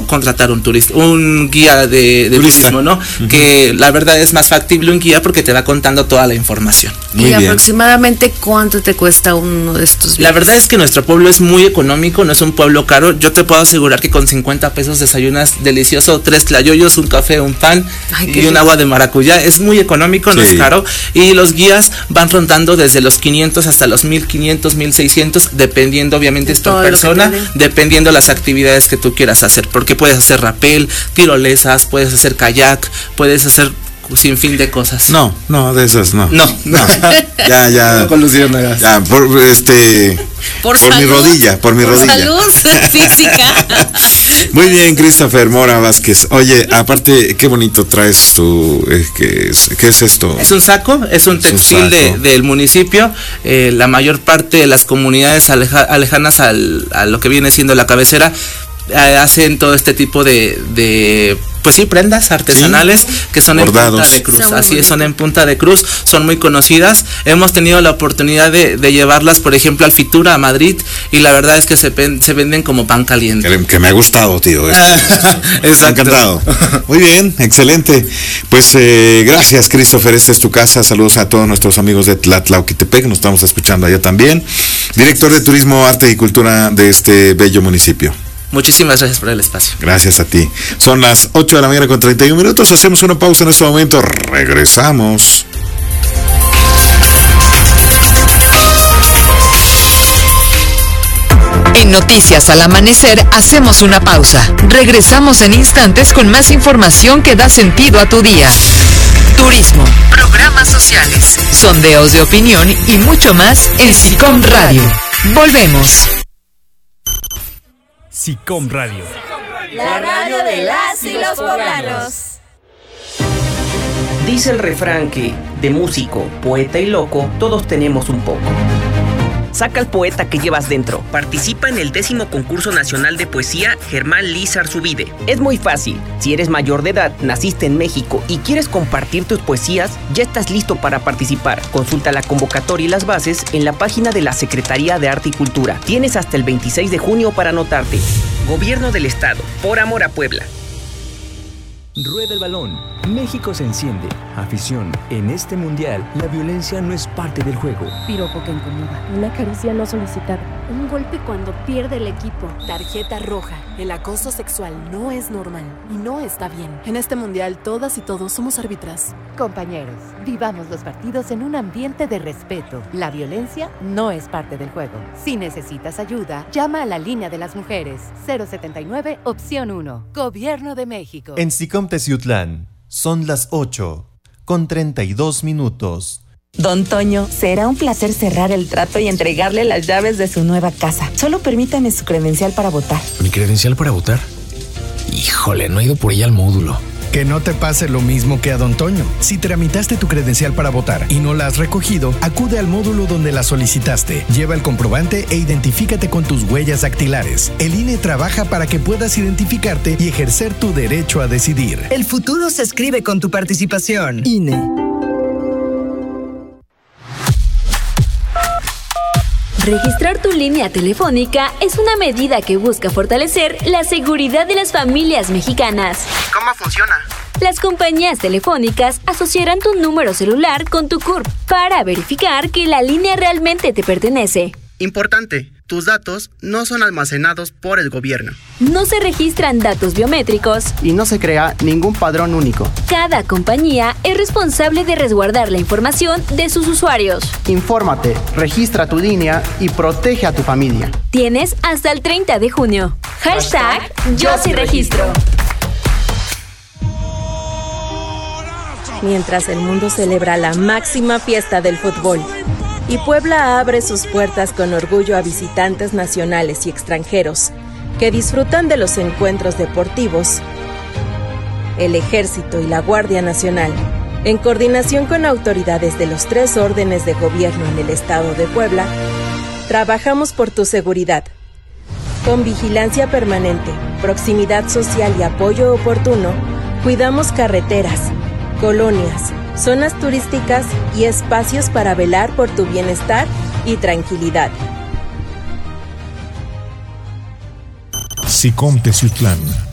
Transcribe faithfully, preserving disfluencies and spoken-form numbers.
contratar un turista, un guía de, de turismo, ¿no? Uh-huh. Que la verdad es más factible un guía porque te va contando toda la información. Muy ¿Y bien. Aproximadamente cuánto te cuesta uno de estos viajes? La verdad es que nuestro pueblo es muy económico, no es un pueblo caro. Yo te puedo asegurar que con cincuenta pesos desayunas delicioso, tres tlayoyos, un café, un pan Ay, y un agua de maracuyá. Es muy económico, sí. no es caro. Y los guías van rondando desde los quinientos hasta los mil quinientos, mil seiscientos, dependiendo obviamente es tu persona, dependiendo las actividades que tú quieras hacer, porque puedes hacer rapel, tirolesas, puedes hacer kayak, puedes hacer sin fin de cosas. No, no, de esas no. No, no. ya, ya. No, con los ya, por este. Por, por salud, mi rodilla, por mi por rodilla. Salud física. Muy bien, Christopher Mora Vázquez. Oye, aparte, qué bonito traes tu. Eh, ¿qué, es, ¿Qué es esto? Es un saco, es un textil un de, del municipio. Eh, la mayor parte de las comunidades aleja, alejanas al, a lo que viene siendo la cabecera eh, hacen todo este tipo de. de pues sí, prendas artesanales, ¿sí? Que son bordados. En Punta de Cruz, son así es, son en Punta de Cruz, son muy conocidas. Hemos tenido la oportunidad de, de llevarlas, por ejemplo, al Fitura, a Madrid, y la verdad es que se, pen, se venden como pan caliente. Que, que me ha gustado, tío. Exacto. Me ha encantado. Muy bien, excelente. Pues eh, gracias, Christopher, esta es tu casa. Saludos a todos nuestros amigos de Tlatlauquitepec, nos estamos escuchando allá también. Director de Turismo, Arte y Cultura de este bello municipio. Muchísimas gracias por el espacio. Gracias a ti. Son las ocho de la mañana con treinta y un minutos. Hacemos una pausa en este momento. Regresamos. En Noticias al Amanecer hacemos una pausa. Regresamos en instantes con más información que da sentido a tu día. Turismo, programas sociales, sondeos de opinión y mucho más en SICOM Radio. Volvemos. SICOM Radio. La radio de las y los poblanos. Dice el refrán que, de músico, poeta y loco, todos tenemos un poco. Saca al poeta que llevas dentro. Participa en el décimo concurso nacional de poesía Germán Liz Arzubide. Es muy fácil. Si eres mayor de edad, naciste en México y quieres compartir tus poesías, ya estás listo para participar. Consulta la convocatoria y las bases en la página de la Secretaría de Arte y Cultura. Tienes hasta el veintiséis de junio para anotarte. Gobierno del Estado, por amor a Puebla. Rueda el balón. México se enciende. Afición. En este mundial, la violencia no es parte del juego. Piropo que incomoda. Una caricia no solicitada. Un golpe cuando pierde el equipo. Tarjeta roja. El acoso sexual no es normal y no está bien. En este mundial, todas y todos somos árbitras. Compañeros, vivamos los partidos en un ambiente de respeto. La violencia no es parte del juego. Si necesitas ayuda, llama a la línea de las mujeres. cero setenta y nueve, opción uno. Gobierno de México. En SICOM Teciutlán, son las ocho con treinta y dos minutos. Don Toño, será un placer cerrar el trato y entregarle las llaves de su nueva casa. Solo permítame su credencial para votar. ¿Mi credencial para votar? Híjole, no he ido por ella al módulo. Que no te pase lo mismo que a Don Toño. Si tramitaste tu credencial para votar y no la has recogido, acude al módulo donde la solicitaste. Lleva el comprobante e identifícate con tus huellas dactilares. El I N E trabaja para que puedas identificarte y ejercer tu derecho a decidir. El futuro se escribe con tu participación. I N E. Registrar tu línea telefónica es una medida que busca fortalecer la seguridad de las familias mexicanas. ¿Cómo funciona? Las compañías telefónicas asociarán tu número celular con tu C U R P para verificar que la línea realmente te pertenece. Importante, tus datos no son almacenados por el gobierno. No se registran datos biométricos. Y no se crea ningún padrón único. Cada compañía es responsable de resguardar la información de sus usuarios. Infórmate, registra tu línea y protege a tu familia. Tienes hasta el treinta de junio. Hashtag, Hashtag Yo sí registro. Mientras el mundo celebra la máxima fiesta del fútbol y Puebla abre sus puertas con orgullo a visitantes nacionales y extranjeros que disfrutan de los encuentros deportivos, el Ejército y la Guardia Nacional, en coordinación con autoridades de los tres órdenes de gobierno en el estado de Puebla, trabajamos por tu seguridad. Con vigilancia permanente, proximidad social y apoyo oportuno, cuidamos carreteras, colonias, zonas turísticas y espacios para velar por tu bienestar y tranquilidad. SICOM Teciutlán.